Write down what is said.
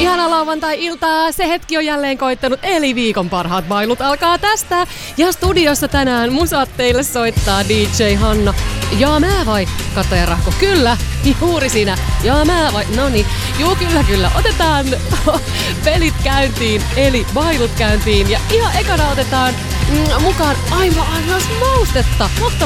Ihana lauantai-iltaa, se hetki on jälleen koittanut, eli viikon parhaat bailut alkaa tästä. Ja studiossa tänään musat teille soittaa DJ Hanna. Jaa mä vai? Katto ja Rahko, kyllä, juuri sinä. Jaa mä vai? Noniin, juu kyllä. Otetaan pelit käyntiin, eli bailut käyntiin. Ja ihan ekana otetaan mukaan aivan maustetta.